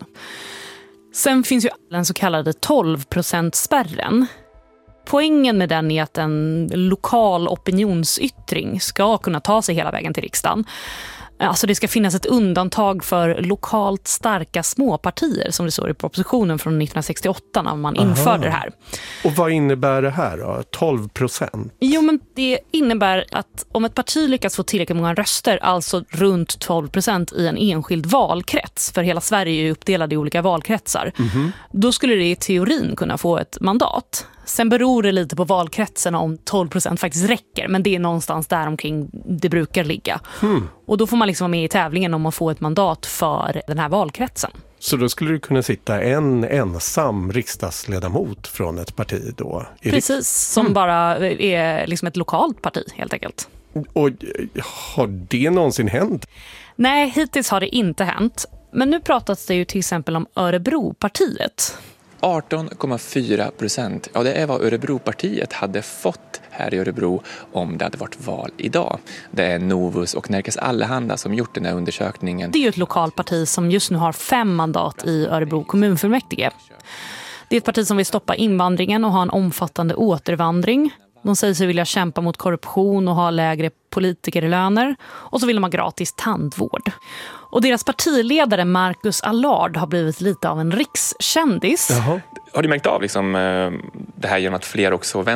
Sen finns ju den så kallade tolv procent-spärren. Poängen med den är att en lokal opinionsyttring ska kunna ta sig hela vägen till riksdagen. Alltså det ska finnas ett undantag för lokalt starka småpartier som det står i propositionen från nittonhundrasextioåtta när man Aha. införde det här. Och vad innebär det här då? tolv procent? Jo, men det innebär att om ett parti lyckas få tillräckligt många röster, alltså runt tolv procent i en enskild valkrets, för hela Sverige är uppdelad i olika valkretsar, Mm-hmm. då skulle det i teorin kunna få ett mandat. Sen beror det lite på valkretsen om tolv procent faktiskt räcker, men det är någonstans där omkring det brukar ligga. Hmm. Och då får man liksom vara med i tävlingen om att få ett mandat för den här valkretsen. Så då skulle det kunna sitta en ensam riksdagsledamot från ett parti då? I Precis, riks- som Hmm. bara är liksom ett lokalt parti helt enkelt. Och har det någonsin hänt? Nej, hittills har det inte hänt. Men nu pratas det ju till exempel om Örebropartiet. arton komma fyra procent. Ja, det är vad Örebropartiet hade fått här i Örebro om det hade varit val idag. Det är Novus och Närkes Allehanda som gjort den här undersökningen. Det är ju ett lokalparti som just nu har fem mandat i Örebro kommunfullmäktige. Det är ett parti som vill stoppa invandringen och ha en omfattande återvandring. De säger sig vilja kämpa mot korruption och ha lägre politikerlöner. Och så vill de ha gratis tandvård. Och deras partiledare Marcus Allard har blivit lite av en rikskändis. Jaha. Har du märkt av liksom, det här genom att fler också